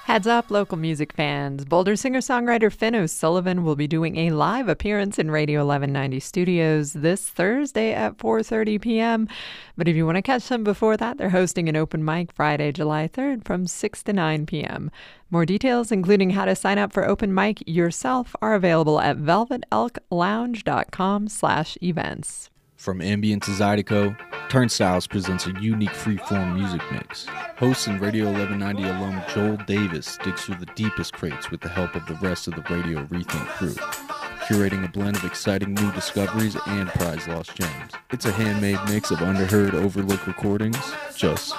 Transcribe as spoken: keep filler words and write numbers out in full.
Heads up, local music fans. Boulder singer-songwriter Finn O'Sullivan will be doing a live appearance in Radio eleven ninety Studios this Thursday at four thirty p.m. But if you want to catch them before that, they're hosting an open mic Friday, July third from six to nine p.m. More details, including how to sign up for open mic yourself, are available at velvet elk lounge dot com slash events. From ambient to Zydeco, Turnstiles presents a unique freeform music mix. Host and Radio eleven ninety alum Joel Davis digs through the deepest crates with the help of the rest of the Radio Rethink crew, curating a blend of exciting new discoveries and prize lost gems. It's a handmade mix of underheard, overlooked recordings, just